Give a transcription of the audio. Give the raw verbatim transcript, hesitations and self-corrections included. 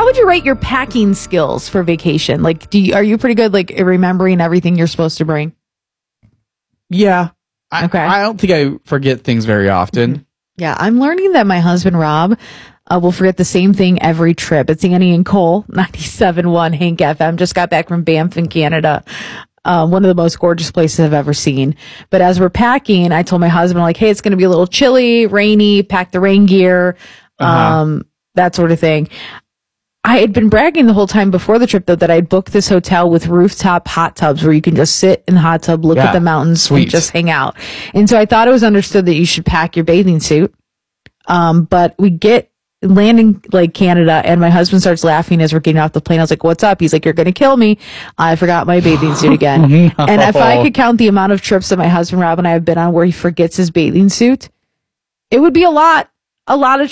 how would you rate your packing skills for vacation? Like, do you, are you pretty good, like, at remembering everything you're supposed to bring? Yeah. I, Okay. I don't think I forget things very often. Mm-hmm. Yeah, I'm learning that my husband, Rob, uh, will forget the same thing every trip. It's Annie and Cole, ninety-seven point one Hank F M. Just got back from Banff in Canada. Um, one of the most gorgeous places I've ever seen. But as we're packing, I told my husband, like, hey, it's going to be a little chilly, rainy, pack the rain gear, um, uh-huh. that sort of thing. I had been bragging the whole time before the trip, though, that I'd booked this hotel with rooftop hot tubs where you can just sit in the hot tub, look yeah, at the mountains, sweet. and just hang out. And so I thought it was understood that you should pack your bathing suit. Um, but we get landing like Canada, and my husband starts laughing as we're getting off the plane. I was like, what's up? He's like, you're going to kill me. I forgot my bathing suit again. no. And if I could count the amount of trips that my husband, Rob, and I have been on where he forgets his bathing suit, it would be a lot, a lot of